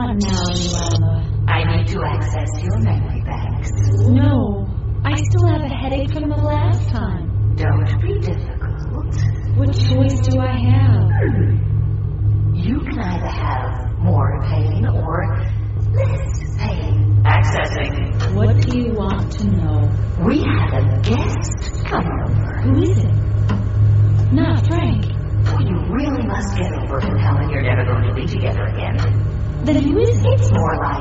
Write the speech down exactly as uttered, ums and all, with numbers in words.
want now, Luella? I need to access your memory banks. No, I still have a headache from the last time. Don't be difficult. What choice do I have? You can either have more pain or less pain. Accessing. What do you want to know? We have a guest coming over. Who is it? Not Frank. Well, you really must get over him telling you're never going to be together again. Then who is it? It's more like